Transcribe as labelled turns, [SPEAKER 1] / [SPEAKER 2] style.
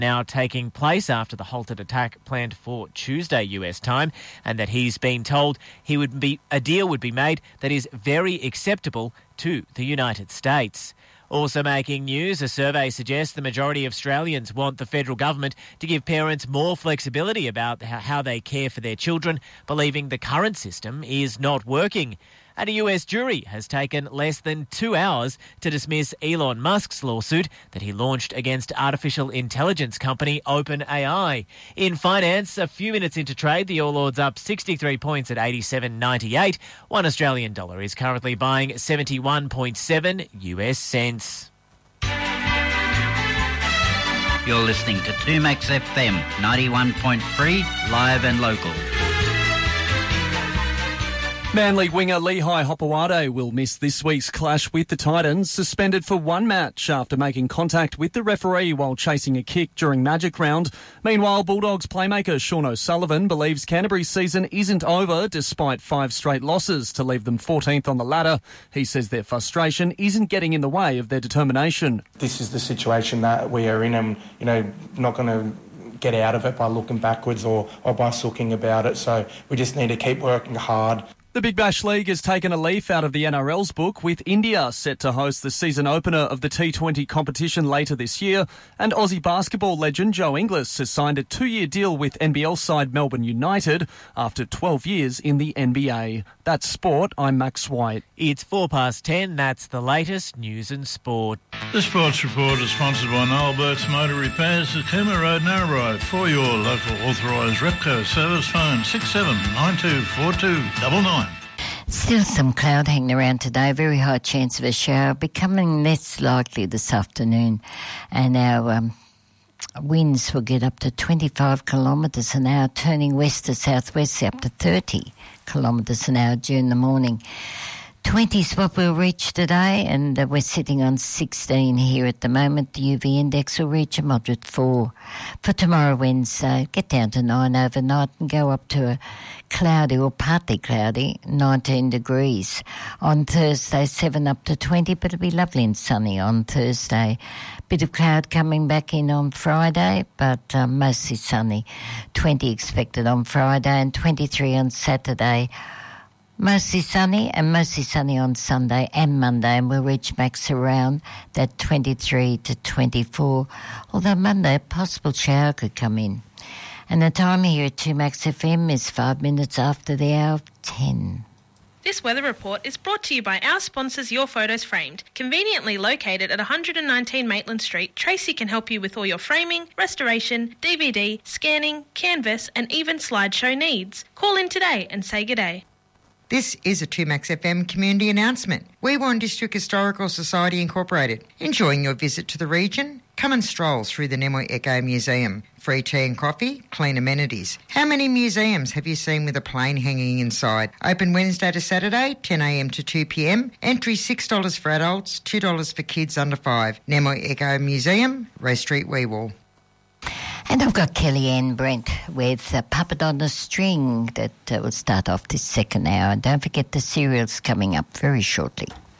[SPEAKER 1] now taking place after the halted attack planned for Tuesday US time, and that he's been told a deal would be made that is very acceptable to the United States. Also making news, a survey suggests the majority of Australians want the federal government to give parents more flexibility about how they care for their children, believing the current system is not working. And a US jury has taken less than 2 hours to dismiss Elon Musk's lawsuit that he launched against artificial intelligence company OpenAI. In finance, a few minutes into trade, the All Ords up 63 points at 87.98. $1 Australian dollar is currently buying 71.7 US cents.
[SPEAKER 2] You're listening to 2Max FM 91.3, live and local.
[SPEAKER 3] Manly winger Lehigh Hopewade will miss this week's clash with the Titans, suspended for one match after making contact with the referee while chasing a kick during Magic Round. Meanwhile, Bulldogs playmaker Sean O'Sullivan believes Canterbury's season isn't over despite 5 straight losses to leave them 14th on the ladder. He says their frustration isn't getting in the way of their determination.
[SPEAKER 4] This is the situation that we are in, and, not going to get out of it by looking backwards or by sulking about it. So we just need to keep working hard.
[SPEAKER 3] The Big Bash League has taken a leaf out of the NRL's book, with India set to host the season opener of the T20 competition later this year, and Aussie basketball legend Joe Inglis has signed a 2-year deal with NBL side Melbourne United after 12 years in the NBA. That's sport. I'm Max White.
[SPEAKER 1] It's 10:04. That's the latest news and sport.
[SPEAKER 5] The Sports Report is sponsored by Noel Burt's Motor Repairs at Cooma Road, Narrabri. For your local authorised Repco service, phone 67924299.
[SPEAKER 6] Still some cloud hanging around today. Very high chance of a shower, becoming less likely this afternoon. And our winds will get up to 25 kilometres an hour, turning west to southwest up to 30 kilometres an hour during the morning. 20 is what we'll reach today, and we're sitting on 16 here at the moment. The UV index will reach a moderate 4. For tomorrow, Wednesday, get down to 9 overnight and go up to a cloudy or partly cloudy, 19 degrees. On Thursday, 7 up to 20, but it'll be lovely and sunny on Thursday. Bit of cloud coming back in on Friday, but mostly sunny. 20 expected on Friday and 23 on Saturday. Mostly sunny on Sunday and Monday, and we'll reach max around that 23 to 24. Although Monday, a possible shower could come in. And the time here at 2Max FM is 5 minutes after the hour of 10.
[SPEAKER 7] This weather report is brought to you by our sponsors, Your Photos Framed. Conveniently located at 119 Maitland Street, Tracy can help you with all your framing, restoration, DVD, scanning, canvas and even slideshow needs. Call in today and say good day.
[SPEAKER 8] This is a 2Max FM community announcement. Weewarn District Historical Society Incorporated. Enjoying your visit to the region? Come and stroll through the Nemo Echo Museum. Free tea and coffee, clean amenities. How many museums have you seen with a plane hanging inside? Open Wednesday to Saturday, 10 a.m. to 2 p.m. Entry $6 for adults, $2 for kids under 5. Nemo Echo Museum, Rose Street, Weewall.
[SPEAKER 6] And I've got Kellyanne Brent with Puppet on a String that will start off this second hour. And don't forget the serials coming up very shortly.